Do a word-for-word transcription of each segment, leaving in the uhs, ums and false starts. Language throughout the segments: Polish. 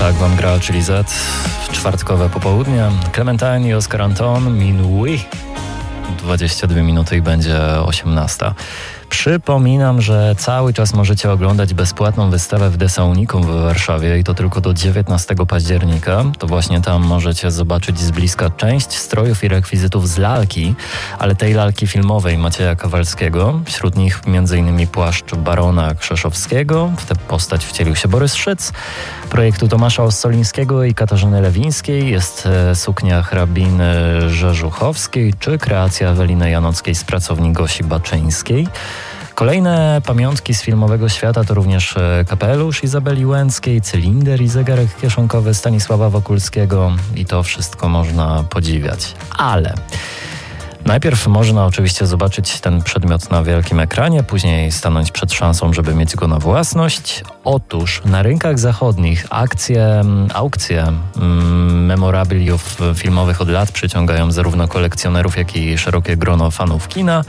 Tak wam gra, czyli Z w czwartkowe popołudnie. Clementine i Oscar Anton, Minuit. dwadzieścia dwie minuty i będzie osiemnasta. Przypominam, że cały czas możecie oglądać bezpłatną wystawę w Desaunikum w Warszawie i to tylko do dziewiętnastego października. To właśnie tam możecie zobaczyć z bliska część strojów i rekwizytów z lalki, ale tej lalki filmowej Macieja Kowalskiego. Wśród nich m.in. płaszcz Barona Krzeszowskiego, w tę postać wcielił się Borys Szyc. Projektu Tomasza Ossolińskiego i Katarzyny Lewińskiej jest e, suknia hrabiny Rzeżuchowskiej czy kreacja Eweliny Janockiej z pracowni Gosi Baczyńskiej. Kolejne pamiątki z filmowego świata to również kapelusz Izabeli Łęckiej, cylinder i zegarek kieszonkowy Stanisława Wokulskiego i to wszystko można podziwiać. Ale najpierw można oczywiście zobaczyć ten przedmiot na wielkim ekranie, później stanąć przed szansą, żeby mieć go na własność. Otóż na rynkach zachodnich akcje, aukcje mm, memorabiliów filmowych od lat przyciągają zarówno kolekcjonerów, jak i szerokie grono fanów kina.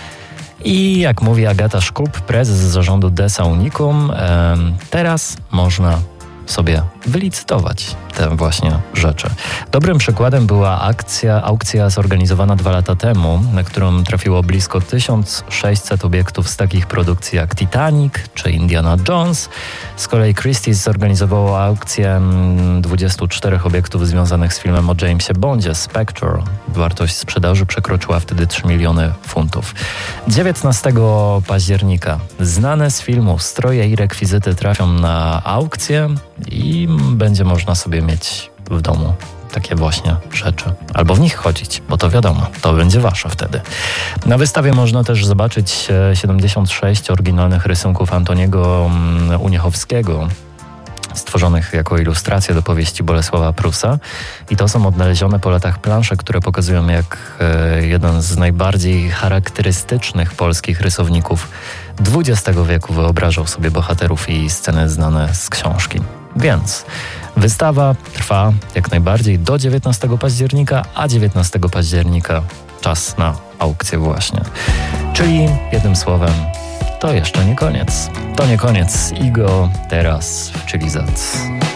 I jak mówi Agata Szkub, prezes zarządu Desaunikum, e, teraz można sobie wylicytować te właśnie rzeczy. Dobrym przykładem była akcja, aukcja zorganizowana dwa lata temu, na którą trafiło blisko tysiąc sześćset obiektów z takich produkcji jak Titanic czy Indiana Jones. Z kolei Christie's zorganizowało aukcję dwudziestu czterech obiektów związanych z filmem o Jamesie Bondzie, Spectre. Wartość sprzedaży przekroczyła wtedy trzy miliony funtów. dziewiętnastego października znane z filmu stroje i rekwizyty trafią na aukcję i będzie można sobie mieć w domu takie właśnie rzeczy. Albo w nich chodzić, bo to wiadomo, to będzie wasze wtedy. Na wystawie można też zobaczyć siedemdziesiąt sześć oryginalnych rysunków Antoniego Uniechowskiego, stworzonych jako ilustracje do powieści Bolesława Prusa. I to są odnalezione po latach plansze, które pokazują, jak e, jeden z najbardziej charakterystycznych polskich rysowników dwudziestego wieku wyobrażał sobie bohaterów i sceny znane z książki. Więc wystawa trwa jak najbardziej do dziewiętnastego października, a dziewiętnastego października czas na aukcję właśnie. Czyli jednym słowem, to jeszcze nie koniec. To nie koniec. Igo teraz w Chili Z.